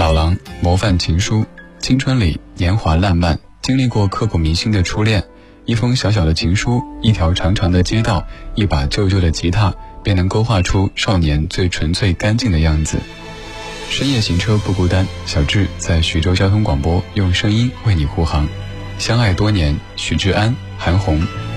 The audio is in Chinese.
老狼模范情书，青春里年华烂漫，经历过刻骨铭心的初恋，一封小小的情书，一条长长的街道，一把旧旧的吉他，便能勾画出少年最纯粹干净的样子。深夜行车不孤单，小智在徐州交通广播用声音为你护航。相爱多年，许志安、韩红